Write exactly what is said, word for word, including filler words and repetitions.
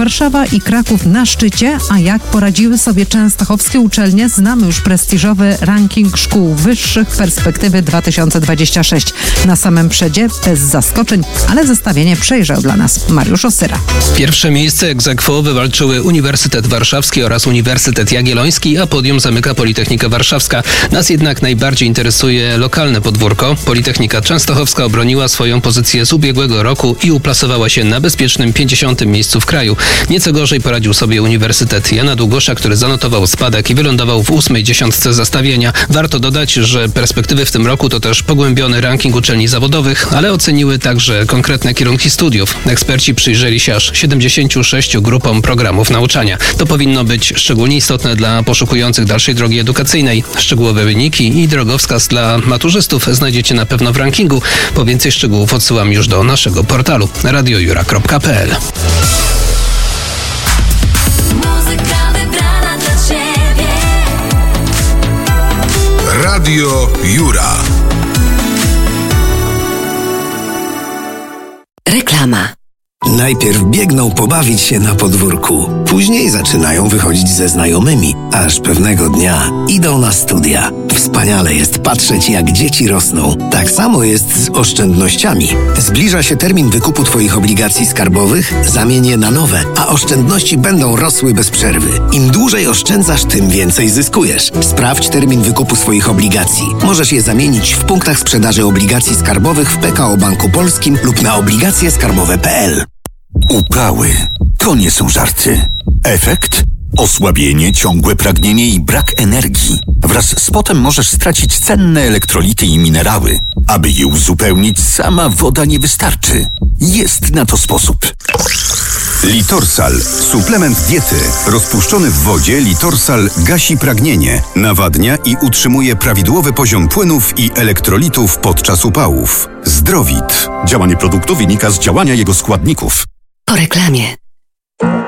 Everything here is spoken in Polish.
Warszawa i Kraków na szczycie, a jak poradziły sobie częstochowskie uczelnie, znamy już prestiżowy ranking szkół wyższych Perspektywy dwa tysiące dwadzieścia sześć. Na samym przedzie, bez zaskoczeń, ale zestawienie przejrzał dla nas Mariusz Osyra. Pierwsze miejsce ex aequo wywalczyły Uniwersytet Warszawski oraz Uniwersytet Jagielloński, a podium zamyka Politechnika Warszawska. Nas jednak najbardziej interesuje lokalne podwórko. Politechnika Częstochowska obroniła swoją pozycję z ubiegłego roku i uplasowała się na bezpiecznym pięćdziesiątym miejscu w kraju. Nieco gorzej poradził sobie Uniwersytet Jana Długosza, który zanotował spadek i wylądował w ósmej dziesiątce zestawienia. Warto dodać, że perspektywy w tym roku to też pogłębiony ranking uczelni zawodowych, ale oceniły także konkretne kierunki studiów. Eksperci przyjrzeli się aż siedemdziesięciu sześciu grupom programów nauczania. To powinno być szczególnie istotne dla poszukujących dalszej drogi edukacyjnej. Szczegółowe wyniki i drogowskaz dla maturzystów znajdziecie na pewno w rankingu. Po więcej szczegółów odsyłam już do naszego portalu radiojura kropka p l. Radio Jura. Reklama. Najpierw biegną pobawić się na podwórku, później zaczynają wychodzić ze znajomymi, aż pewnego dnia idą na studia. Wspaniale jest patrzeć, jak dzieci rosną. Tak samo jest z oszczędnościami. Zbliża się termin wykupu Twoich obligacji skarbowych, zamień je na nowe, a oszczędności będą rosły bez przerwy. Im dłużej oszczędzasz, tym więcej zyskujesz. Sprawdź termin wykupu swoich obligacji. Możesz je zamienić w punktach sprzedaży obligacji skarbowych w P K O Banku Polskim lub na obligacje skarbowe kropka p l. Uprały to nie są żarty. Efekt? Osłabienie, ciągłe pragnienie i brak energii. Wraz z potem możesz stracić cenne elektrolity i minerały. Aby je uzupełnić, sama woda nie wystarczy. Jest na to sposób. Litorsal. Suplement diety. Rozpuszczony w wodzie Litorsal gasi pragnienie, nawadnia i utrzymuje prawidłowy poziom płynów i elektrolitów podczas upałów. Zdrowit. Działanie produktu wynika z działania jego składników. Po reklamie.